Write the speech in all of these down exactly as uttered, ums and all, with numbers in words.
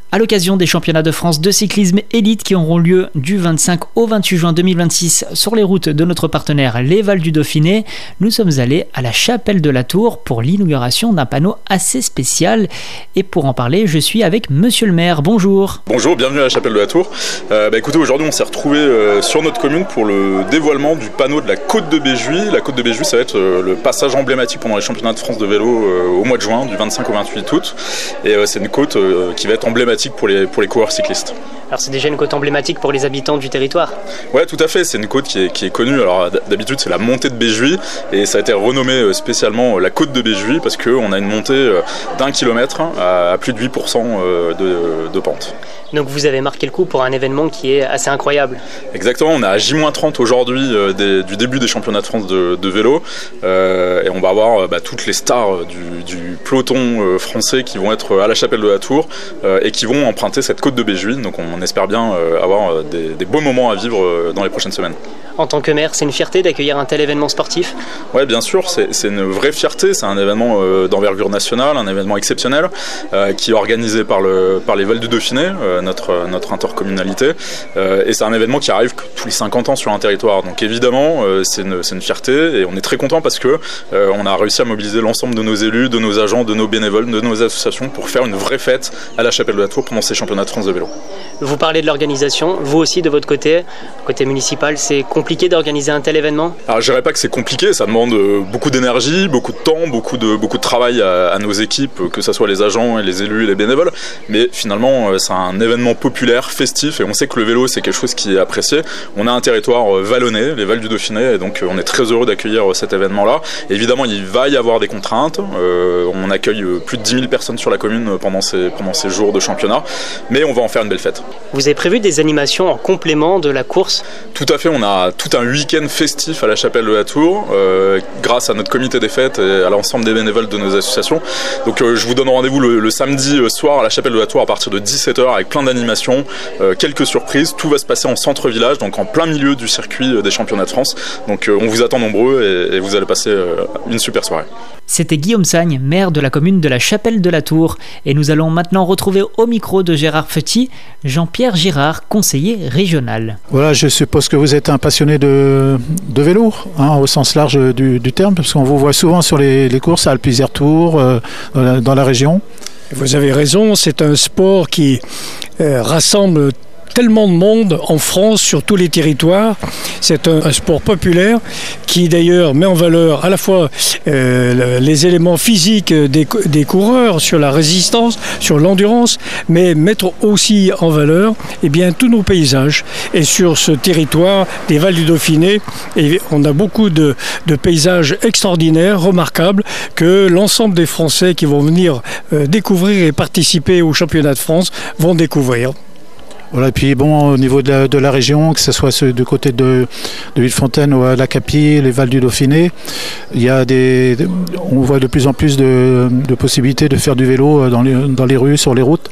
À l'occasion des championnats de France de cyclisme élite qui auront lieu du vingt-cinq au vingt-huit juin deux mille vingt-six sur les routes de notre partenaire les Vals du Dauphiné, nous sommes allés à la Chapelle de la Tour pour l'inauguration d'un panneau assez spécial. Et pour en parler, je suis avec Monsieur le maire. Bonjour. Bonjour, bienvenue à la Chapelle de la Tour. Euh, bah écoutez, aujourd'hui on s'est retrouvé euh, sur notre commune pour le dévoilement du panneau de la Côte de Béjuis. La Côte de Béjuis, ça va être euh, le passage emblématique pendant les championnats de France de vélo euh, au mois de juin, du vingt-cinq au vingt-huit août. Et euh, c'est une côte euh, qui va être emblématique pour les, pour les coureurs cyclistes. Alors c'est déjà une côte emblématique pour les habitants du territoire. Ouais, tout à fait, c'est une côte qui est, qui est connue. Alors d'habitude c'est la montée de Béjuis et ça a été renommé spécialement la Côte de Béjuis parce qu'on a une montée d'un kilomètre à plus de huit pour cent de, de pente. Donc vous avez marqué le coup pour un événement qui est assez incroyable. Exactement, on est à J moins trente aujourd'hui euh, des, du début des championnats de France de, de vélo euh, et on va avoir euh, bah, toutes les stars du, du peloton euh, français qui vont être à la Chapelle de la Tour euh, et qui vont emprunter cette côte de Béjuis. Donc on, on espère bien euh, avoir euh, des, des beaux moments à vivre euh, dans les prochaines semaines. En tant que maire, c'est une fierté d'accueillir un tel événement sportif ? Oui, bien sûr, c'est, c'est une vraie fierté. C'est un événement euh, d'envergure nationale, un événement exceptionnel euh, qui est organisé par, le, par les Vals du Dauphiné, euh, notre, notre intercommunalité. Euh, et c'est un événement qui arrive tous les cinquante ans sur un territoire. Donc évidemment, euh, c'est, une, c'est une fierté et on est très content parce que euh, on a réussi à mobiliser l'ensemble de nos élus, de nos agents, de nos bénévoles, de nos associations pour faire une vraie fête à la Chapelle de la Tour pendant ces championnats de France de vélo. Vous parlez de l'organisation, vous aussi de votre côté, côté municipal, c'est compliqué d'organiser un tel événement ? Alors je dirais pas que c'est compliqué, ça demande beaucoup d'énergie, beaucoup de temps, beaucoup de, beaucoup de travail à, à nos équipes, que ce soit les agents et les élus et les bénévoles, mais finalement c'est un événement populaire, festif, et on sait que le vélo c'est quelque chose qui est apprécié. On a un territoire vallonné, les Vals du Dauphiné, et donc on est très heureux d'accueillir cet événement-là. Évidemment il va y avoir des contraintes, euh, on accueille plus de dix mille personnes sur la commune pendant ces, pendant ces jours de championnat, mais on va en faire une belle fête. Vous avez prévu des animations en complément de la course ? Tout à fait, on a tout un week-end festif à la Chapelle de la Tour, euh, grâce à notre comité des fêtes et à l'ensemble des bénévoles de nos associations. Donc euh, je vous donne rendez-vous le, le samedi soir à la Chapelle de la Tour à partir de dix-sept heures avec plein d'animations, euh, quelques surprises. Tout va se passer en centre-village, donc en plein milieu du circuit des championnats de France. Donc euh, on vous attend nombreux et, et vous allez passer euh, une super soirée. C'était Guillaume Sagne, maire de la commune de la Chapelle de la Tour. Et nous allons maintenant retrouver au micro de Gérard Feuty, Jean-Pierre Girard, conseiller régional. Voilà, je suppose que vous êtes un passionné de, de vélo, hein, au sens large du, du terme, parce qu'on vous voit souvent sur les, les courses à Alpe-Isère Tour, euh, dans la région. Vous avez raison, c'est un sport qui euh, rassemble tellement de monde en France, sur tous les territoires. C'est un, un sport populaire qui d'ailleurs met en valeur à la fois euh, les éléments physiques des, des coureurs, sur la résistance, sur l'endurance, mais mettre aussi en valeur eh bien, tous nos paysages. Et sur ce territoire des Vals du Dauphiné, et on a beaucoup de, de paysages extraordinaires, remarquables, que l'ensemble des Français qui vont venir euh, découvrir et participer au championnat de France vont découvrir. Voilà, et puis bon, au niveau de la, de la région, que ce soit ceux du côté de, de Villefontaine ou à la Capille, les Vals du Dauphiné, il y a des, on voit de plus en plus de, de possibilités de faire du vélo dans les, dans les rues, sur les routes.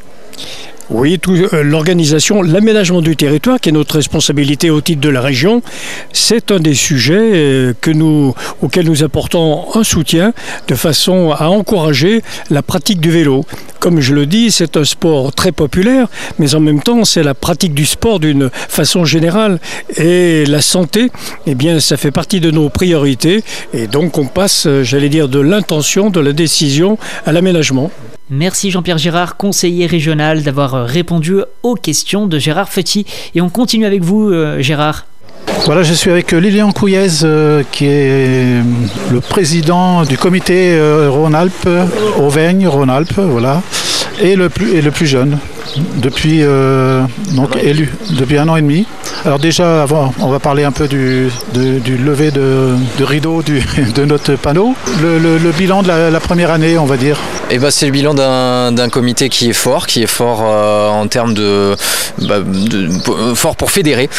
Oui, tout, euh, l'organisation, l'aménagement du territoire, qui est notre responsabilité au titre de la région, c'est un des sujets euh, que nous, auxquels nous apportons un soutien de façon à encourager la pratique du vélo. Comme je le dis, c'est un sport très populaire, mais en même temps, c'est la pratique du sport d'une façon générale. Et la santé, eh bien, ça fait partie de nos priorités. Et donc, on passe, j'allais dire, de l'intention, de la décision à l'aménagement. Merci Jean-Pierre Girard, conseiller régional, d'avoir répondu aux questions de Gérard Feuty. Et on continue avec vous, euh, Gérard. Voilà, je suis avec Lilian Couillez, euh, qui est le président du comité euh, Rhône-Alpes, Auvergne-Rhône-Alpes, voilà, et le plus, et le plus jeune, depuis, euh, donc élu, depuis un an et demi. Alors déjà, avant, on va parler un peu du, de, du lever de, de rideau du, de notre panneau. Le, le, le bilan de la, la première année, on va dire. Et bah, c'est le bilan d'un, d'un comité qui est fort, qui est fort euh, en termes de, bah, de fort pour fédérer,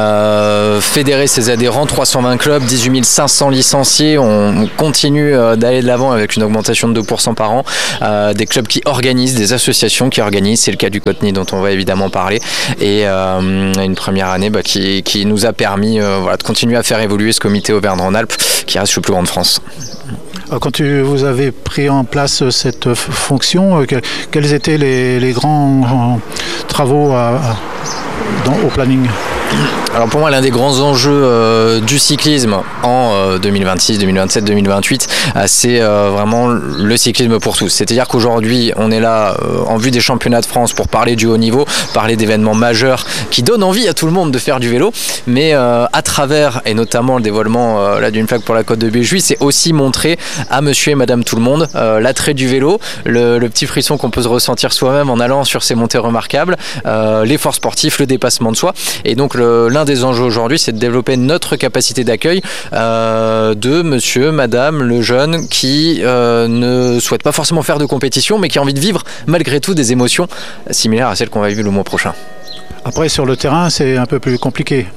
euh, fédérer ses adhérents, trois cent vingt clubs, dix-huit mille cinq cents licenciés. On, on continue euh, d'aller de l'avant avec une augmentation de deux pour cent par an. Euh, des clubs qui organisent, des associations qui organisent. C'est le cas du Coteny dont on va évidemment parler. Et euh, une première année bah, qui, qui nous a permis euh, voilà, de continuer à faire évoluer ce comité Auvergne-Rhône-Alpes qui reste le plus grand de France. Quand tu, vous avez pris en place cette fonction, que, quels étaient les, les grands travaux à, à, dans, au planning ? Alors pour moi, l'un des grands enjeux euh, du cyclisme en euh, deux mille vingt-six, deux mille vingt-sept, deux mille vingt-huit, euh, c'est euh, vraiment le cyclisme pour tous. C'est-à-dire qu'aujourd'hui, on est là euh, en vue des championnats de France pour parler du haut niveau, parler d'événements majeurs qui donnent envie à tout le monde de faire du vélo, mais euh, à travers, et notamment le dévoilement euh, là, d'une flaque pour la Côte de Béjuis, c'est aussi montrer à monsieur et madame tout le monde euh, l'attrait du vélo, le, le petit frisson qu'on peut se ressentir soi-même en allant sur ces montées remarquables, euh, l'effort sportif, le dépassement de soi. Et donc le, l'un des enjeux aujourd'hui, c'est de développer notre capacité d'accueil euh, de monsieur, madame, le jeune qui euh, ne souhaite pas forcément faire de compétition, mais qui a envie de vivre malgré tout des émotions similaires à celles qu'on va vivre le mois prochain. Après, sur le terrain, c'est un peu plus compliqué.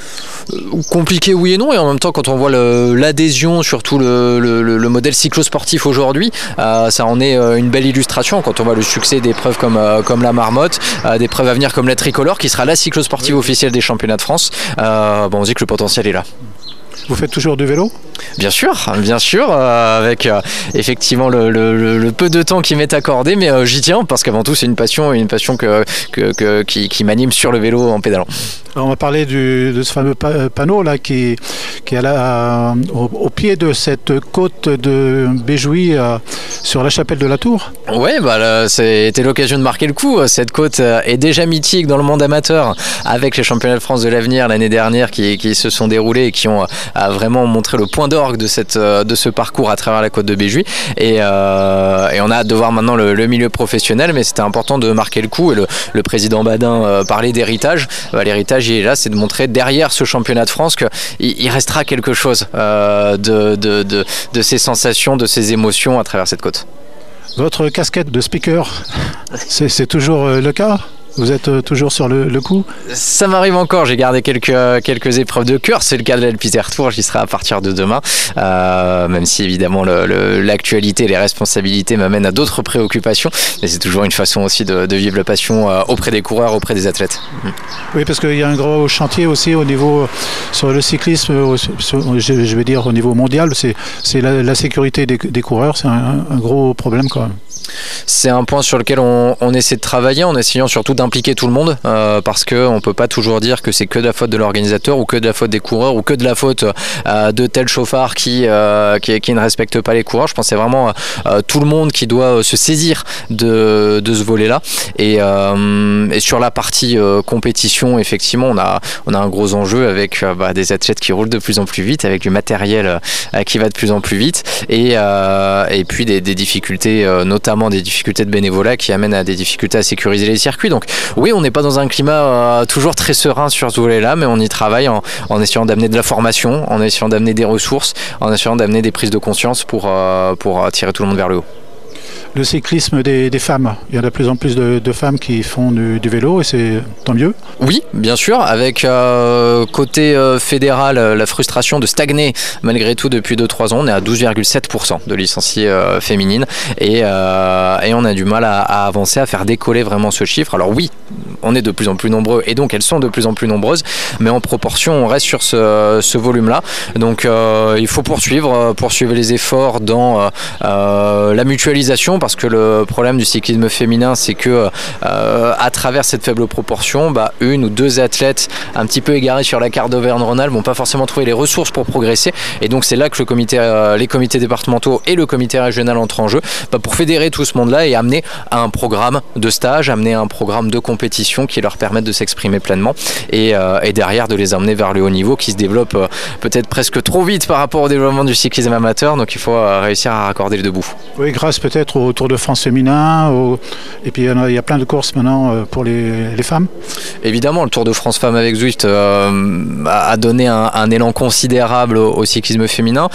Compliqué oui et non, et en même temps quand on voit le, l'adhésion, surtout le, le, le modèle cyclosportif aujourd'hui, euh, ça en est une belle illustration quand on voit le succès d'épreuves comme, euh, comme la Marmotte, euh, d'épreuves à venir comme la Tricolore qui sera la cyclosportive officielle des championnats de France. Euh, bon, on dit que le potentiel est là. Vous faites toujours du vélo ? Bien sûr, bien sûr, euh, avec euh, effectivement le, le, le peu de temps qui m'est accordé, mais euh, j'y tiens parce qu'avant tout c'est une passion, une passion que, que, que, qui, qui m'anime sur le vélo en pédalant. Alors on va parler du, de ce fameux pa- panneau là qui, qui est là, euh, au, au pied de cette côte de Béjuis euh, sur la chapelle de la Tour. Oui, bah, c'était l'occasion de marquer le coup. Cette côte est déjà mythique dans le monde amateur avec les championnats de France de l'avenir l'année dernière qui, qui se sont déroulés et qui ont a vraiment montré le point d'orgue de, cette, de ce parcours à travers la côte de Béjuis. Et, euh, et on a hâte de voir maintenant le, le milieu professionnel, mais c'était important de marquer le coup. Et le, le président Badin euh, parlait d'héritage. Bah, l'héritage, il est là, c'est de montrer derrière ce championnat de France qu'il il restera quelque chose euh, de, de, de, de ces sensations, de ces émotions à travers cette côte. Votre casquette de speaker, c'est, c'est toujours le cas ? Vous êtes toujours sur le, le coup ? Ça m'arrive encore, j'ai gardé quelques, quelques épreuves de cœur, c'est le cas de l'Alpiter Tour, j'y serai à partir de demain, euh, même si évidemment le, le, l'actualité, les responsabilités m'amènent à d'autres préoccupations, mais c'est toujours une façon aussi de, de vivre la passion auprès des coureurs, auprès des athlètes. Oui, parce qu'il y a un gros chantier aussi au niveau, sur le cyclisme, je, je vais dire au niveau mondial, c'est, c'est la, la sécurité des, des coureurs, c'est un, un gros problème quand même. C'est un point sur lequel on, on essaie de travailler en essayant surtout d'impliquer tout le monde euh, parce qu'on ne peut pas toujours dire que c'est que de la faute de l'organisateur ou que de la faute des coureurs ou que de la faute euh, de tel chauffard qui, euh, qui, qui ne respecte pas les coureurs. Je pense que c'est vraiment euh, tout le monde qui doit se saisir de, de ce volet-là. Et, euh, et sur la partie euh, compétition, effectivement, on a, on a un gros enjeu avec euh, bah, des athlètes qui roulent de plus en plus vite, avec du matériel euh, qui va de plus en plus vite et, euh, et puis des, des difficultés, euh, notamment des difficultés de bénévolat qui amènent à des difficultés à sécuriser les circuits. Donc oui, on n'est pas dans un climat euh, toujours très serein sur ce volet-là, mais on y travaille en, en essayant d'amener de la formation, en essayant d'amener des ressources, en essayant d'amener des prises de conscience pour, euh, pour tirer tout le monde vers le haut. Le cyclisme des, des femmes, il y a de plus en plus de, de femmes qui font du, du vélo et c'est tant mieux. Oui, bien sûr, avec euh, côté euh, fédéral, la frustration de stagner malgré tout depuis deux trois ans. On est à douze virgule sept pour cent de licenciées euh, féminines et, euh, et on a du mal à, à avancer, à faire décoller vraiment ce chiffre. Alors oui, on est de plus en plus nombreux et donc elles sont de plus en plus nombreuses, mais en proportion, on reste sur ce, ce volume-là. Donc euh, il faut poursuivre, poursuivre les efforts dans euh, la mutualisation, parce que le problème du cyclisme féminin, c'est que euh, à travers cette faible proportion, bah, une ou deux athlètes un petit peu égarés sur la carte d'Auvergne-Rhône-Alpes vont pas forcément trouver les ressources pour progresser, et donc c'est là que le comité, euh, les comités départementaux et le comité régional entrent en jeu bah, pour fédérer tout ce monde-là et amener à un programme de stage, amener à un programme de compétition qui leur permette de s'exprimer pleinement et, euh, et derrière de les emmener vers le haut niveau qui se développe euh, peut-être presque trop vite par rapport au développement du cyclisme amateur, donc il faut euh, réussir à raccorder les deux bouts. Oui, grâce peut-être au Tour de France féminin, au... et puis il y, a, il y a plein de courses maintenant pour les, les femmes. Évidemment, le Tour de France Femmes avec Zwift euh, a donné un, un élan considérable au, au cyclisme féminin.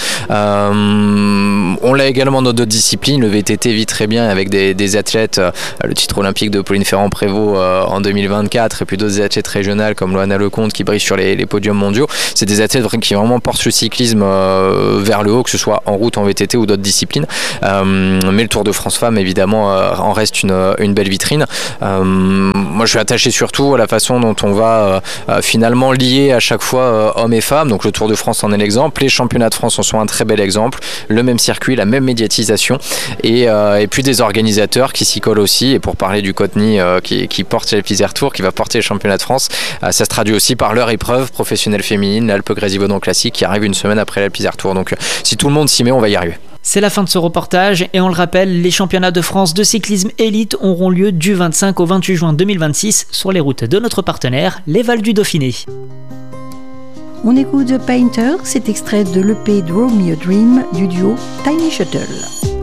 Euh, on l'a également dans d'autres disciplines. Le V T T vit très bien avec des, des athlètes, euh, le titre olympique de Pauline Ferrand-Prévot euh, en deux mille vingt-quatre, et puis d'autres athlètes régionales comme Loana Lecomte qui brillent sur les, les podiums mondiaux. C'est des athlètes qui vraiment portent le cyclisme euh, vers le haut, que ce soit en route, en V T T ou d'autres disciplines. Euh, mais le Tour de France France Femmes évidemment euh, en reste une, une belle vitrine. Euh, moi je suis attaché surtout à la façon dont on va euh, finalement lier à chaque fois euh, hommes et femmes. Donc le Tour de France en est l'exemple, les championnats de France en sont un très bel exemple, le même circuit, la même médiatisation et, euh, et puis des organisateurs qui s'y collent aussi. Et pour parler du Coteny euh, qui, qui porte l'Alpe Tour, qui va porter les championnats de France, euh, ça se traduit aussi par leur épreuve professionnelle féminine, l'Alpe Grésivaudan Classique, qui arrive une semaine après l'Alpe Tour. Donc si tout le monde s'y met, on va y arriver. C'est la fin de ce reportage et on le rappelle, les championnats de France de cyclisme élite auront lieu du vingt-cinq au vingt-huit juin deux mille vingt-six sur les routes de notre partenaire, les Vals du Dauphiné. On écoute The Painter, cet extrait de l'E P Draw Me a Dream du duo Tiny Shuttle.